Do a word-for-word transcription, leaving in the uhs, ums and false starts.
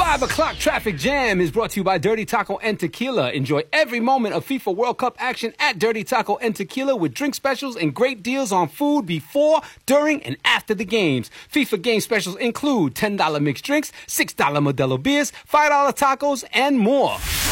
five o'clock Traffic Jam is brought to you by Dirty Taco and Tequila. Enjoy every moment of FIFA World Cup action at Dirty Taco and Tequila with drink specials and great deals on food before, during, and after the games. FIFA game specials include ten dollar mixed drinks, six dollar Modelo beers, five dollar tacos, and more.